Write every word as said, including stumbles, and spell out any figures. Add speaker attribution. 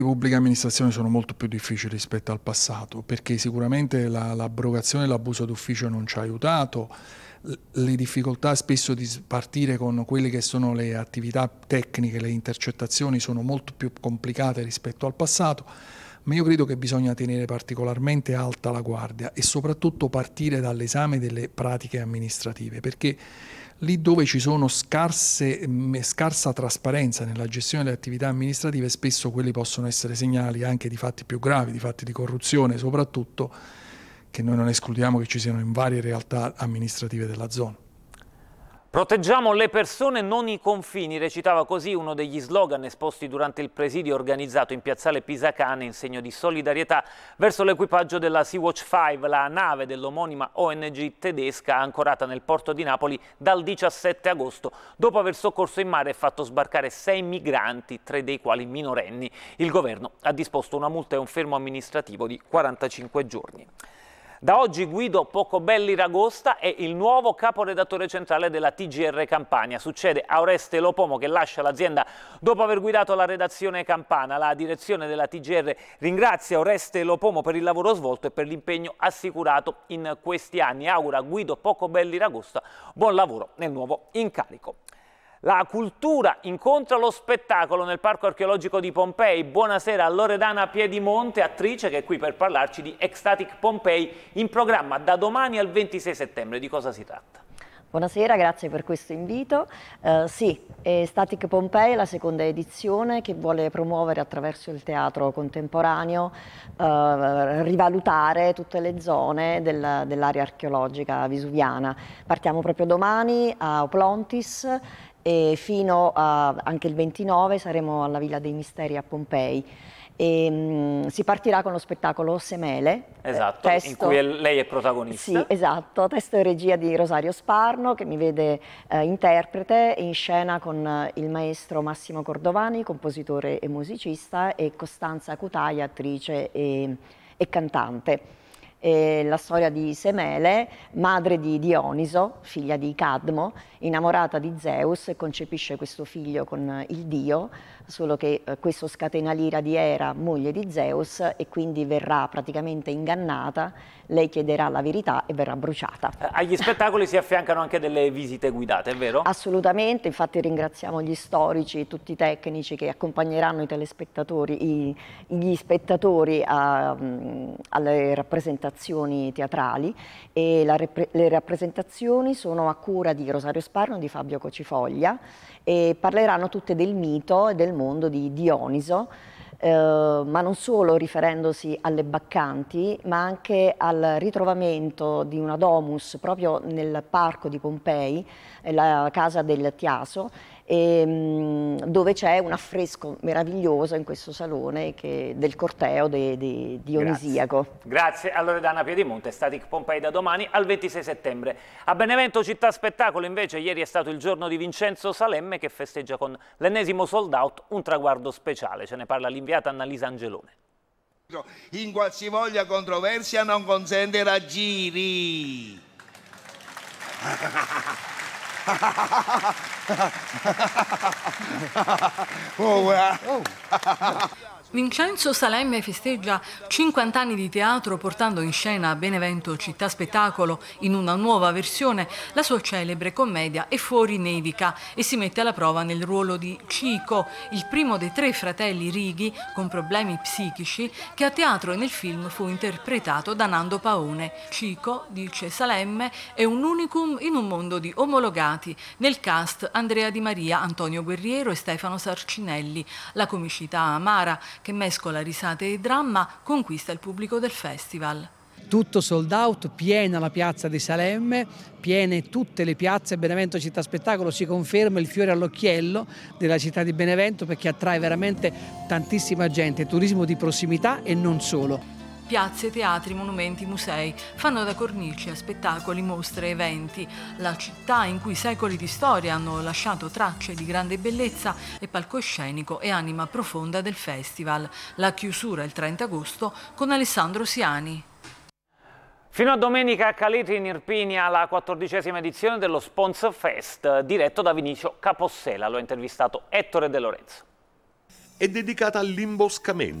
Speaker 1: Le pubbliche amministrazioni sono molto più difficili rispetto al passato, perché sicuramente la, l'abrogazione dell'abuso d'ufficio non ci ha aiutato, le difficoltà spesso di partire con quelle che sono le attività tecniche, le intercettazioni sono molto più complicate rispetto al passato, ma io credo che bisogna tenere particolarmente alta la guardia e soprattutto partire dall'esame delle pratiche amministrative, perché lì dove ci sono scarse, scarsa trasparenza nella gestione delle attività amministrative, spesso quelli possono essere segnali anche di fatti più gravi, di fatti di corruzione soprattutto, che noi non escludiamo che ci siano in varie realtà amministrative della zona.
Speaker 2: Proteggiamo le persone, non i confini, recitava così uno degli slogan esposti durante il presidio organizzato in piazzale Pisacane in segno di solidarietà verso l'equipaggio della Sea-Watch cinque, la nave dell'omonima O N G tedesca ancorata nel porto di Napoli dal diciassette agosto, dopo aver soccorso in mare e fatto sbarcare sei migranti, tre dei quali minorenni. Il governo ha disposto una multa e un fermo amministrativo di quarantacinque giorni. Da oggi Guido Pocobelli Ragosta è il nuovo caporedattore centrale della T G R Campania. Succede a Oreste Lopomo, che lascia l'azienda dopo aver guidato la redazione campana. La direzione della T G R ringrazia Oreste Lopomo per il lavoro svolto e per l'impegno assicurato in questi anni. Augura Guido Pocobelli Ragosta buon lavoro nel nuovo incarico. La cultura incontra lo spettacolo nel Parco Archeologico di Pompei. Buonasera a Loredana Piedimonte, attrice che è qui per parlarci di Ecstatic Pompei, in programma da domani al ventisei settembre. Di cosa si tratta?
Speaker 3: Buonasera, grazie per questo invito. Uh, sì, Ecstatic Pompei è la seconda edizione che vuole promuovere attraverso il teatro contemporaneo, uh, rivalutare tutte le zone del, dell'area archeologica vesuviana. Partiamo proprio domani a Oplontis e fino a, anche il ventinove saremo alla Villa dei Misteri a Pompei. E, um, si partirà con lo spettacolo Semele.
Speaker 2: Esatto,
Speaker 3: testo,
Speaker 2: in cui è, lei è protagonista.
Speaker 3: Sì, esatto, testo e regia di Rosario Sparno, che mi vede eh, interprete in scena con eh, il maestro Massimo Cordovani, compositore e musicista, e Costanza Cutaia, attrice e, e cantante. E la storia di Semele, madre di Dioniso, figlia di Cadmo, innamorata di Zeus, e concepisce questo figlio con il dio, solo che eh, questo scatena l'ira di Era, moglie di Zeus, e quindi verrà praticamente ingannata, lei chiederà la verità e verrà bruciata.
Speaker 2: Eh, agli spettacoli si affiancano anche delle visite guidate, è vero?
Speaker 3: Assolutamente, infatti ringraziamo gli storici e tutti i tecnici che accompagneranno i telespettatori, i, gli spettatori a, um, alle rappresentazioni teatrali, e la, le rappresentazioni sono a cura di Rosario Sparno e di Fabio Cocifoglia, e parleranno tutte del mito e del mondo di Dioniso, eh, ma non solo riferendosi alle Baccanti, ma anche al ritrovamento di una domus proprio nel parco di Pompei, la casa del Tiaso, e, mh, dove c'è un affresco meraviglioso in questo salone che, del corteo de, de, dionisiaco.
Speaker 2: Grazie. Grazie a Loredana Piedimonte. Ecstatic Pompei da domani al ventisei settembre. A Benevento Città Spettacolo invece ieri è stato il giorno di Vincenzo Salemme, che festeggia con l'ennesimo sold out un traguardo speciale. Ce ne parla l'inviata Annalisa Angelone.
Speaker 4: In qualsivoglia controversia non consente raggiri.
Speaker 5: Oh, wow. Vincenzo Salemme festeggia cinquanta anni di teatro portando in scena a Benevento Città Spettacolo, in una nuova versione, la sua celebre commedia E fuori nevica, e si mette alla prova nel ruolo di Cico, il primo dei tre fratelli Righi con problemi psichici, che a teatro e nel film fu interpretato da Nando Paone. Cico, dice Salemme, è un unicum in un mondo di omologati. Nel cast Andrea Di Maria, Antonio Guerriero e Stefano Sarcinelli. La comicità amara, che mescola risate e dramma, conquista il pubblico del festival.
Speaker 6: Tutto sold out, piena la piazza di Salemme, piene tutte le piazze. Benevento Città Spettacolo si conferma il fiore all'occhiello della città di Benevento, perché attrae veramente tantissima gente, turismo di prossimità e non solo.
Speaker 5: Piazze, teatri, monumenti, musei fanno da cornice a spettacoli, mostre, eventi. La città in cui secoli di storia hanno lasciato tracce di grande bellezza e palcoscenico e anima profonda del festival. La chiusura il trenta agosto con Alessandro Siani.
Speaker 2: Fino a domenica a Caletri in Irpinia la quattordicesima edizione dello Sponsor Fest, diretto da Vinicio Capossela. Lo ha intervistato Ettore De Lorenzo.
Speaker 7: è dedicata all'imboscamento.